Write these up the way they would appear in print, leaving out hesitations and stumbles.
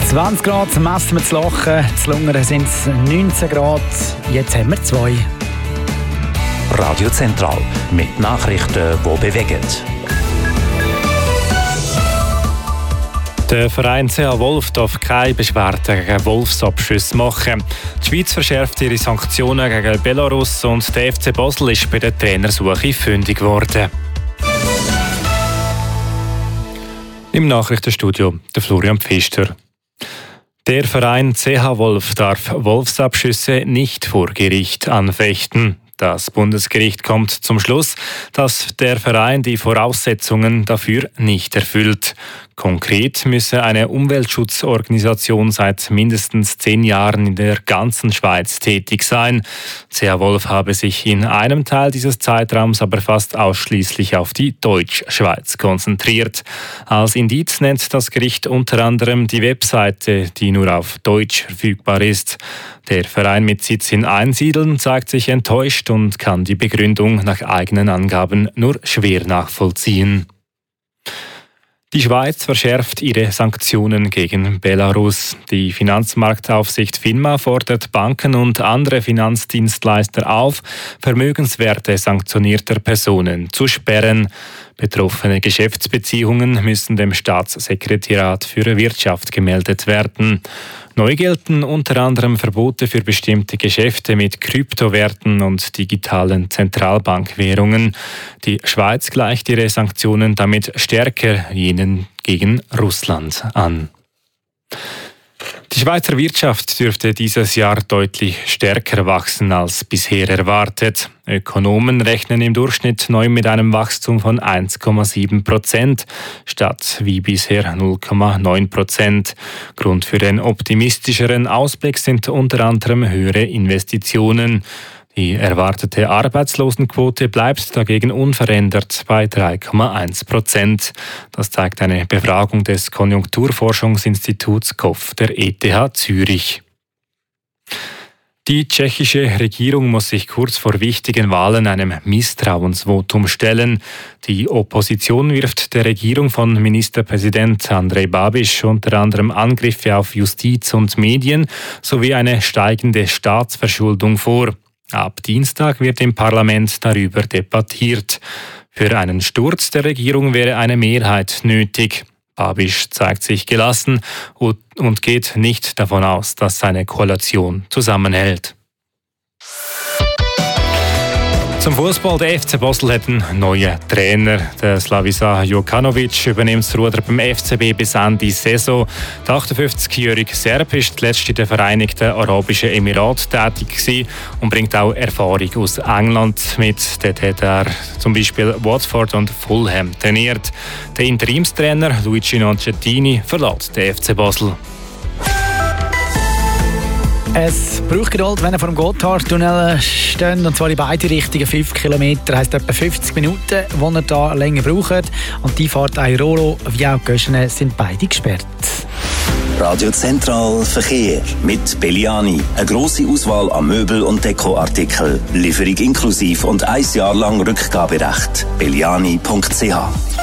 20 Grad, messen wir zu Lachen, zu Lungern sind es 19 Grad, jetzt haben wir 2. Radio Zentral mit Nachrichten, die bewegen. Der Verein CH Wolf darf keine Beschwerden gegen Wolfsabschüsse machen. Die Schweiz verschärft ihre Sanktionen gegen Belarus und der FC Basel ist bei der Trainersuche fündig geworden. Im Nachrichtenstudio der Florian Pfister. Der Verein CH Wolf darf Wolfsabschüsse nicht vor Gericht anfechten. Das Bundesgericht kommt zum Schluss, dass der Verein die Voraussetzungen dafür nicht erfüllt. Konkret müsse eine Umweltschutzorganisation seit mindestens 10 Jahren in der ganzen Schweiz tätig sein. CH Wolf habe sich in einem Teil dieses Zeitraums aber fast ausschließlich auf die Deutschschweiz konzentriert. Als Indiz nennt das Gericht unter anderem die Webseite, die nur auf Deutsch verfügbar ist. Der Verein mit Sitz in Einsiedeln zeigt sich enttäuscht und kann die Begründung nach eigenen Angaben nur schwer nachvollziehen. Die Schweiz verschärft ihre Sanktionen gegen Belarus. Die Finanzmarktaufsicht FINMA fordert Banken und andere Finanzdienstleister auf, Vermögenswerte sanktionierter Personen zu sperren. Betroffene Geschäftsbeziehungen müssen dem Staatssekretariat für Wirtschaft gemeldet werden. Neu gelten unter anderem Verbote für bestimmte Geschäfte mit Kryptowerten und digitalen Zentralbankwährungen. Die Schweiz gleicht ihre Sanktionen damit stärker jenen gegen Russland an. Die Schweizer Wirtschaft dürfte dieses Jahr deutlich stärker wachsen als bisher erwartet. Ökonomen rechnen im Durchschnitt neu mit einem Wachstum von 1,7% statt wie bisher 0,9%. Grund für den optimistischeren Ausblick sind unter anderem höhere Investitionen. Die erwartete Arbeitslosenquote bleibt dagegen unverändert bei 3,1%. Das zeigt eine Befragung des Konjunkturforschungsinstituts KOF der ETH Zürich. Die tschechische Regierung muss sich kurz vor wichtigen Wahlen einem Misstrauensvotum stellen. Die Opposition wirft der Regierung von Ministerpräsident Andrej Babiš unter anderem Angriffe auf Justiz und Medien sowie eine steigende Staatsverschuldung vor. Ab Dienstag wird im Parlament darüber debattiert. Für einen Sturz der Regierung wäre eine Mehrheit nötig. Babiš zeigt sich gelassen und geht nicht davon aus, dass seine Koalition zusammenhält. Zum Fußball: der FC Basel hat einen neuen Trainer. Der Slaviša Jokanović übernimmt das Ruder beim FCB bis Ende Saison. Der 58-jährige Serb ist zuletzt in den Vereinigten Arabischen Emiraten tätig gewesen und bringt auch Erfahrung aus England mit. Dort hat er zum Beispiel Watford und Fulham trainiert. Der Interimstrainer Luigi Noncettini verlässt den FC Basel. Es braucht Geduld, wenn er vor dem Gotthardtunnel steht, und zwar in beide Richtungen 5 Kilometer, heisst etwa 50 Minuten, die er da länger braucht. Und die Fahrt Airolo wie auch Göschene sind beide gesperrt. Radio Zentral Verkehr mit Belliani. Eine grosse Auswahl an Möbel- und Dekoartikeln. Lieferung inklusiv und 1 Jahr lang Rückgaberecht. belliani.ch.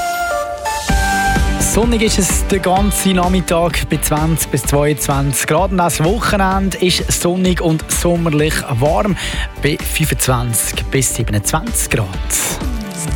Sonnig ist es den ganzen Nachmittag bei 20 bis 22 Grad. Und das Wochenende ist sonnig und sommerlich warm bei 25 bis 27 Grad.